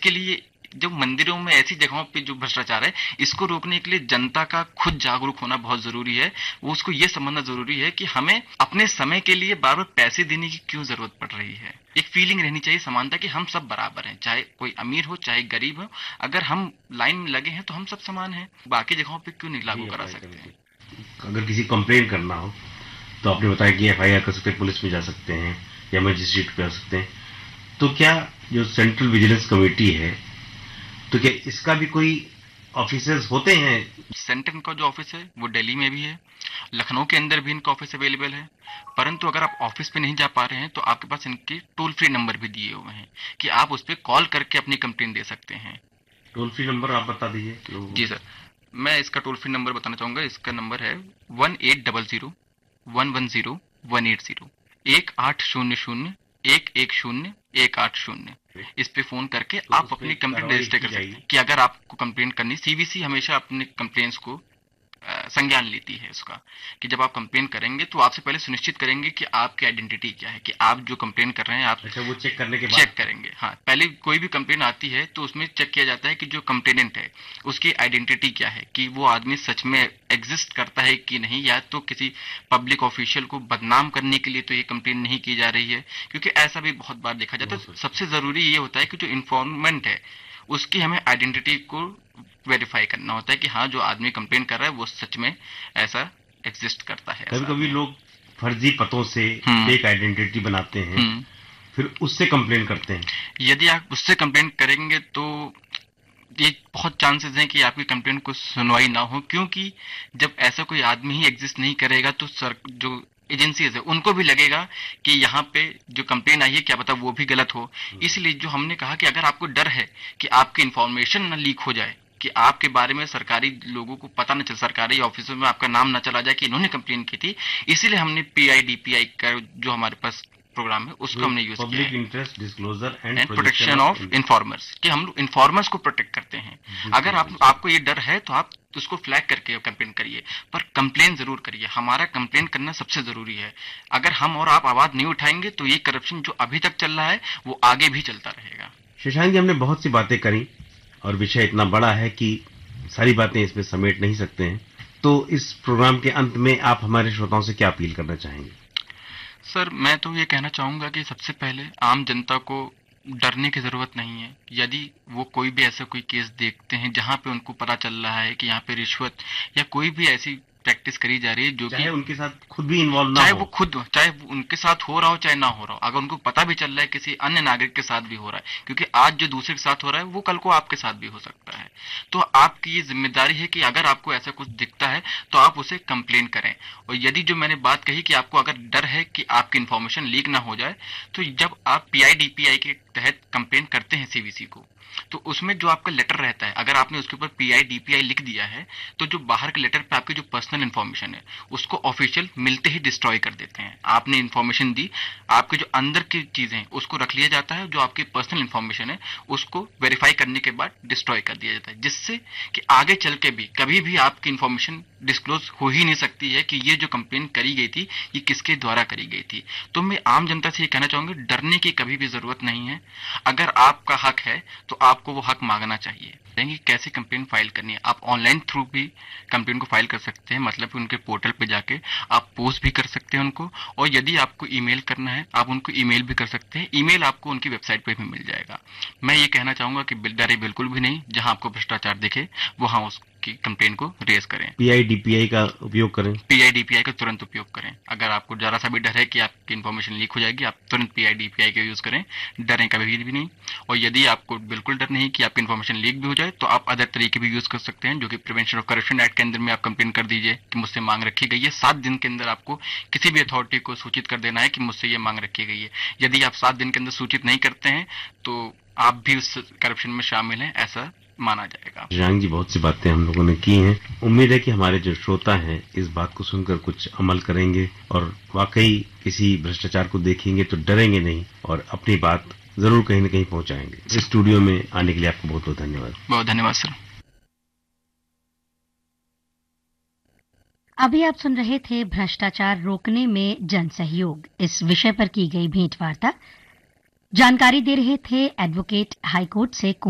इसके लिए जो मंदिरों में ऐसी जगहों पे जो भ्रष्टाचार है, इसको रोकने के लिए जनता का खुद जागरूक होना बहुत जरूरी है। वो उसको ये समझना जरूरी है कि हमें अपने समय के लिए बार बार पैसे देने की क्यों जरूरत पड़ रही है। एक फीलिंग रहनी चाहिए समानता की, हम सब बराबर हैं, चाहे कोई अमीर हो चाहे गरीब हो। अगर हम लाइन में लगे हैं तो हम सब समान हैं, बाकी जगहों पे क्यों नहीं लागू करा सकते हैं। अगर किसी कंप्लेन करना हो तो आपने बताया कि एफआईआर कर सकते हैं, पुलिस में जा सकते हैं या मजिस्ट्रेट पे जा सकते हैं, तो क्या जो सेंट्रल विजिलेंस कमेटी है, तो क्या इसका भी कोई ऑफिसर्स होते हैं? सेंटर का जो ऑफिस है वो दिल्ली में भी है, लखनऊ के अंदर भी इनका ऑफिस अवेलेबल है। परंतु अगर आप ऑफिस पे नहीं जा पा रहे हैं तो आपके पास इनके टोल फ्री नंबर भी दिए हुए हैं कि आप उस पर कॉल करके अपनी कंप्लेंट दे सकते हैं। टोल फ्री नंबर आप बता दीजिए लोगों जी को। सर, मैं इसका टोल फ्री नंबर बताना चाहूंगा। इसका नंबर है 1800 110 180, 1800 110 180। इस पे फोन करके तो आप उस पे अपनी कंप्लेंट कार्रवाई रजिस्टर की कर सकते जाएगी। हैं कि अगर आपको कंप्लेंट करनी, सीवीसी हमेशा अपने कंप्लेंट्स को संज्ञान लेती है उसका, कि जब आप कंप्लेन करेंगे तो आपसे पहले सुनिश्चित करेंगे कि आपकी आइडेंटिटी क्या है, कि आप जो कंप्लेन कर रहे हैं आप अच्छा, वो चेक करने के बाद चेक करेंगे। हाँ, पहले कोई भी कंप्लेन आती है तो उसमें चेक किया जाता है कि जो कंप्लेनेंट है उसकी आइडेंटिटी क्या है, कि वो आदमी सच में एग्जिस्ट करता है कि नहीं, या तो किसी पब्लिक ऑफिशियल को बदनाम करने के लिए तो ये कंप्लेन नहीं की जा रही है। क्योंकि ऐसा भी बहुत बार देखा जाता है। सबसे जरूरी ये होता है कि जो इन्फॉर्मेंट है उसकी हमें आइडेंटिटी को वेरीफाई करना होता है कि हाँ, जो आदमी कंप्लेन कर रहा है वो सच में ऐसा एग्जिस्ट करता है, कभी ऐसा कभी आदमी। लोग फर्जी पतों से फेक आइडेंटिटी बनाते हैं, हम्म। फिर उससे कंप्लेन करते हैं। यदि आप उससे कंप्लेन करेंगे तो ये बहुत चांसेस हैं कि आपकी कंप्लेंट को सुनवाई ना हो, क्योंकि जब ऐसा कोई आदमी ही एग्जिस्ट नहीं करेगा तो सर जो एजेंसीज है उनको भी लगेगा कि यहाँ पे जो कंप्लेन आई है क्या पता वो भी गलत हो। इसलिए जो हमने कहा कि अगर आपको डर है कि आपकी इंफॉर्मेशन ना लीक हो जाए, कि आपके बारे में सरकारी लोगों को पता न चल, सरकारी ऑफिसों में आपका नाम ना चला जाए कि इन्होंने कंप्लेन की थी, इसीलिए हमने पीआईडीपीआई का जो हमारे पास प्रोग्राम है उसको हमने यूज किया पब्लिक है। Interest disclosure and and protection protection of. Of informers, कि हम लोग इन्फॉर्मर्स को प्रोटेक्ट करते हैं। अगर आपको ये डर है तो आप उसको फ्लैग करके कंप्लेन करिए, पर कंप्लेन जरूर करिए। हमारा कंप्लेन करना सबसे जरूरी है। अगर हम और आप आवाज नहीं उठाएंगे तो ये करप्शन जो अभी तक चल रहा है वो आगे भी चलता रहेगा। शशांक जी, हमने बहुत सी बातें करी और विषय इतना बड़ा है कि सारी बातें इसमें समेट नहीं सकते हैं, तो इस प्रोग्राम के अंत में आप हमारे श्रोताओं से क्या अपील करना चाहेंगे? सर, मैं तो ये कहना चाहूंगा कि सबसे पहले आम जनता को डरने की जरूरत नहीं है। यदि वो कोई भी ऐसा कोई केस देखते हैं जहां पे उनको पता चल रहा है कि यहाँ पे रिश्वत या कोई भी ऐसी प्रैक्टिस करी जा रही है जो चाहे कि उनके साथ खुद भी इन्वॉल्व ना चाहे हो। वो खुद, चाहे वो उनके साथ हो रहा हो चाहे ना हो रहा हो, अगर उनको पता भी चल रहा है किसी अन्य नागरिक के साथ भी हो रहा है, क्योंकि आज जो दूसरे के साथ हो रहा है वो कल को आपके साथ भी हो सकता है, तो आपकी ये जिम्मेदारी है कि अगर आपको ऐसा कुछ दिखता है तो आप उसे कंप्लेन करें। और यदि जो मैंने बात कही कि आपको अगर डर है कि आपकी इन्फॉर्मेशन लीक ना हो जाए, तो जब आप पीआईडीपीआई के तहत कंप्लेन करते हैं सीवीसी को, तो उसमें जो आपका लेटर रहता है, अगर आपने उसके ऊपर पीआईडीपीआई लिख दिया है तो जो बाहर के लेटर पे आपकी जो पर्सनल इन्फॉर्मेशन है उसको ऑफिशियल मिलते ही डिस्ट्रॉय कर देते हैं। आपने इन्फॉर्मेशन दी, आपके जो अंदर की चीजें हैं उसको रख लिया जाता है, जो आपकी पर्सनल इन्फॉर्मेशन है उसको वेरीफाई करने के बाद डिस्ट्रॉय कर दिया जाता है, जिससे कि आगे चल के भी कभी भी आपकी इन्फॉर्मेशन डिस्क्लोज हो ही नहीं सकती है कि ये जो कंप्लेन करी गई थी ये किसके द्वारा करी गई थी। तो मैं आम जनता से ये कहना चाहूंगा, डरने की कभी भी जरूरत नहीं है। अगर आपका हक है तो आपको वो हक मांगना चाहिए। देंगे कैसे कंप्लेन फाइल करनी है, आप ऑनलाइन थ्रू भी कंप्लेन को फाइल कर सकते हैं, मतलब कि उनके पोर्टल पे जाके आप पोस्ट भी कर सकते हैं उनको, और यदि आपको ईमेल करना है आप उनको ईमेल भी कर सकते हैं। ईमेल आपको उनकी वेबसाइट पे भी मिल जाएगा। मैं ये कहना चाहूंगा कि डरे बिल्कुल भी नहीं, जहां आपको भ्रष्टाचार दिखे वहां उसकी कंप्लेन को रेज करें। पीआईडीपीआई का उपयोग करें। पीआईडीपीआई का तुरंत उपयोग करें। अगर आपको जरा सा भी डर है कि आपकी इन्फॉर्मेशन लीक हो जाएगी, आप तुरंत पीआईडीपीआई का यूज करें, डरें कभी भी नहीं। और यदि आपको बिल्कुल डर नहीं कि आपकी इन्फॉर्मेशन लीक भी हो जाए तो आप अदर तरीके भी यूज कर सकते हैं, जो कि प्रिवेंशन ऑफ करप्शन एक्ट के अंदर में आप कंप्लेन कर दीजिए कि मुझसे मांग रखी गई है। 7 दिन के अंदर आपको किसी भी अथॉरिटी को सूचित कर देना है कि मुझसे ये मांग रखी गई है। यदि आप 7 दिन के अंदर सूचित नहीं करते हैं तो आप भी उस करप्शन में शामिल हैं, ऐसा माना जाएगा। शशांक जी, बहुत सी बातें हम लोगों ने की हैं। उम्मीद है कि हमारे जो श्रोता हैं इस बात को सुनकर कुछ अमल करेंगे और वाकई किसी भ्रष्टाचार को देखेंगे तो डरेंगे नहीं और अपनी बात जरूर कहीं न कहीं पहुंचाएंगे। इस स्टूडियो में आने के लिए आपको बहुत बहुत धन्यवाद। बहुत धन्यवाद सर। अभी आप सुन रहे थे भ्रष्टाचार रोकने में जन सहयोग, इस विषय पर की गई भेंट वार्ता। जानकारी दे रहे थे एडवोकेट हाईकोर्ट से